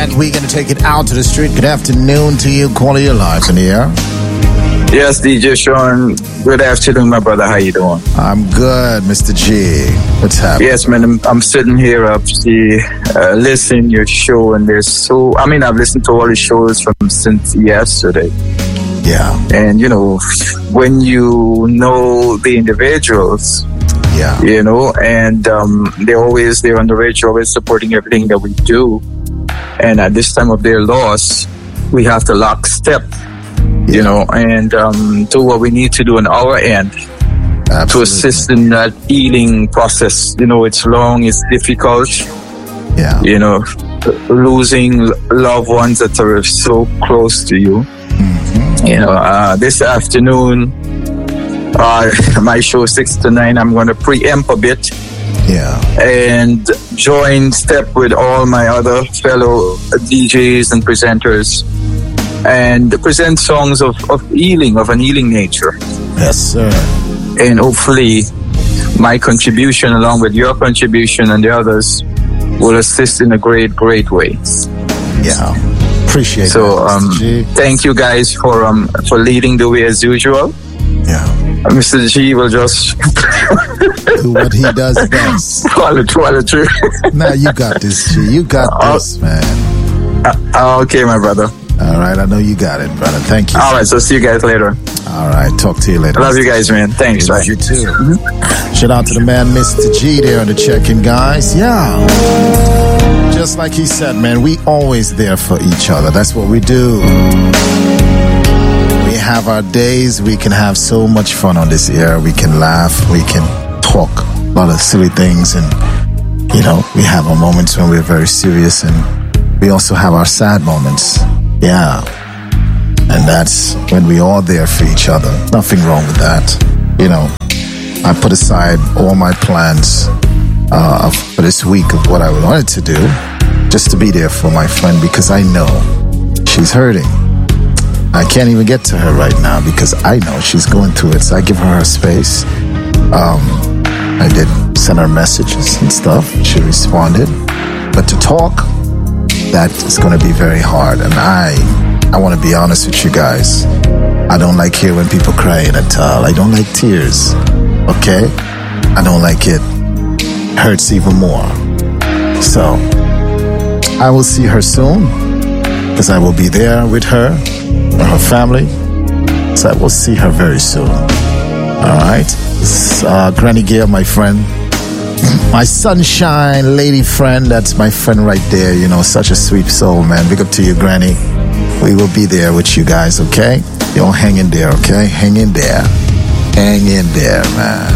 right, we're going to take it out to the street. Good afternoon to you. Caller, your live in the air. Yes, DJ Sean. Good afternoon, my brother. How you doing? I'm good, Mr. G. What's happening? Yes, man. I'm sitting here up, listening your show, and I've listened to all the shows since yesterday. Yeah. And when you know the individuals, yeah, and they're always there on the radio, always supporting everything that we do. And at this time of their loss, we have to lock step. And do what we need to do on our end. Absolutely. To assist in that healing process. It's long, it's difficult. Yeah. Losing loved ones that are so close to you. Mm-hmm. This afternoon, my show 6 to 9, I'm going to preempt a bit. Yeah. And join step with all my other fellow DJs and presenters. And present songs of healing, of an healing nature. Yes, sir. And hopefully my contribution along with your contribution and the others will assist in a great, great way. Yeah. Appreciate so, that, Mr. G. Thank you guys for leading the way as usual. Yeah. Mr. G will just do what he does best. Follow through. Now you got this, G. You got this, man. Okay, my brother. All right, I know you got it, brother. Thank you. All right, so see you guys later. All right, talk to you later. Love you guys, man. Thanks. Love you too. Mm-hmm. Shout out to the man, Mr. G, there on the check-in, guys. Yeah. Just like he said, man, we always there for each other. That's what we do. We have our days. We can have so much fun on this air. We can laugh. We can talk a lot of silly things. And, we have our moments when we're very serious. And we also have our sad moments. Yeah. And that's when we are there for each other. Nothing wrong with that. I put aside all my plans for this week of what I wanted to do just to be there for my friend because I know she's hurting. I can't even get to her right now because I know she's going through it. So I give her space. I did send her messages and stuff. She responded. But to talk, that is going to be very hard. And I want to be honest with you guys. I don't like hear when people crying at all. I don't like tears. Okay? I don't like it. Hurts even more. So, I will see her soon. Because I will be there with her and her family. So I will see her very soon. Alright? Granny Gail, my friend. My sunshine lady friend, that's my friend right there, such a sweet soul, man. Big up to you, Granny. We will be there with you guys, okay? Y'all hang in there, okay? Hang in there. Hang in there, man.